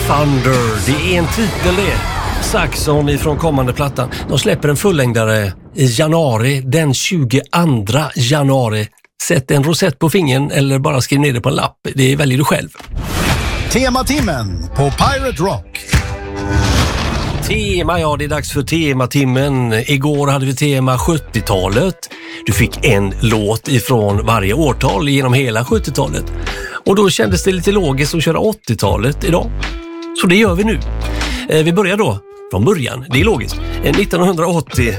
Thunder, det är en titel det. Saxon ifrån kommande plattan. De släpper en fullängdare i januari, den 22 januari. Sätt en rosett på fingern eller bara skriv ner det på en lapp. Det väljer du själv. Tematimmen på Pirate Rock. Tema, ja, det är dags för tematimmen. Igår hade vi tema 70-talet. Du fick en låt ifrån varje årtal genom hela 70-talet. Och då kändes det lite logiskt att köra 80-talet idag. Så det gör vi nu. Vi börjar då från början. Det är logiskt. 1980